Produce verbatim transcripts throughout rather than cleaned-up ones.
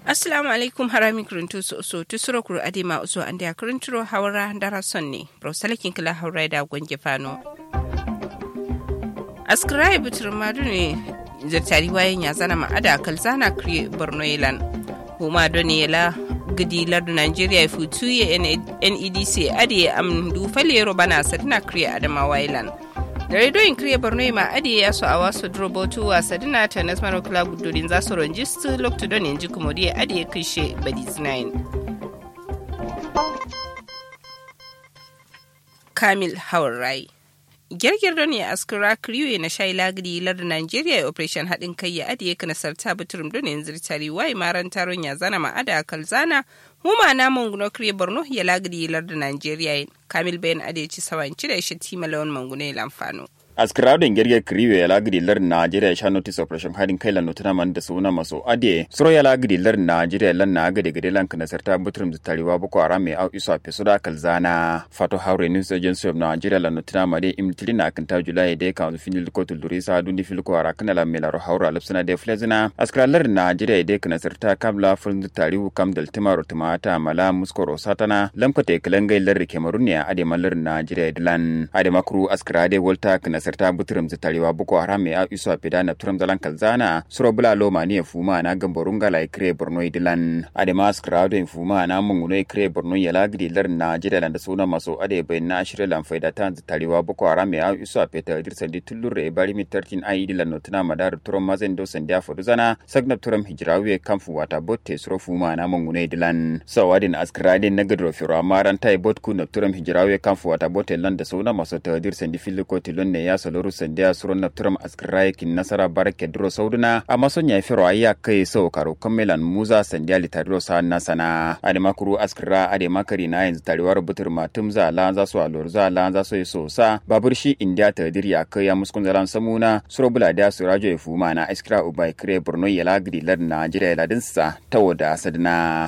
Assalamu alaikum harami kuruntu so so tusuro kuru adima uso ande akurunturo hawara ndara sonne brosalakin kila hawra da gonge fano askrai butur madune zartari wayen ya zana ma ada kalzana kriye borno yelan huma doni yela gidi lardu Nigeria futu ye N E D C adi am du falero bana sadina kriye adama wailan da redoyin kriye borno ma adi ya so awaso drobotu wa sadina ta nasmaro kula gudurin za su ronjistu lokto don inji kumodi adi ya kishe badis nine Kamil Haurai Girgir don ya askara kriyo na shayi lagiri lardin Nigeria operation haɗin kai ya adiye ka nasarta baturum don yanzu ritari wai maran taron ya zana ma'ada kalzana huma na manguno kriye borno ya lagiri lardin Nigeria Kamil bayan adiye ci sawanci da shi timalawan manguno ya lamfano. Askaraudin girgir kriwe ya lagidi lar Najeriya sha notice operation hadin kai lan notuna man da suna maso ade suro ya lagidi lar Najeriya lan na gade gade lan kana sarta butrum da tarewa boko haram mai au isa fesuda kalzana fato haure news agency of Nigeria lan notuna ma de imtilina kan ta July de kan finil ko tulurisa dundi fil ko ara kana la melaro haura lapsana de flezina askara lar Najeriya de kana sarta kabla furun da tarewu kam dal timaro timata mala muskoro satana lamkate kalangai lar Cameroon ade malar Najeriya dilan ade makru askara de volta kana sarta butrum zitarewa boko haram ya iso apida na turam zalan kalzana suro bula loma ni fuma na gamborunga la ikre borno idilan ade mas crowd fuma na munguno ikre borno ya lagdi lar na jida da suna maso ade bayin na shire lan faida tan zitarewa boko haram ya iso apeta dirsa di tullure bari mi thirteen ai idilan notuna madar turam mazen do sandia foduzana sagnab turam hijrawe kamfu wata botte suro fuma na munguno idilan sawadin askrade nagadro firo amaran tai botku na turam hijrawe kamfu wata botte lan da suna maso ta dirsa di filiko tilonne ya saloru sandiya suron na turam askrai kin nasara barake duro sauduna amma son ya firo ayya kai so karo kammelan muza sandiya litadro sa nasana ade makuru askra ade makari na yanzu tarewar butur matum za la za su alor za la za so so sa babur shi india ta dirya kai ya muskun zalan samuna suro bula da su rajo ya fuma na askra ubai kre borno ya lagri lad najeriya ladin sa tawoda sadna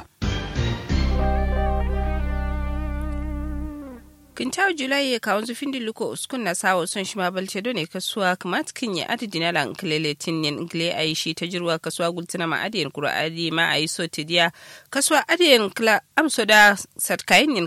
Kintaw Julai ya kawo zufin diluko uskun na sawo son shi ma balce done kasuwa kamat kin ya adi dinala nklele tinyen ngle ai shi ta jirwa kasuwa gultina ma adiyan qur'ani ma ai so tidiya kasuwa adiyan kla amso da satkayin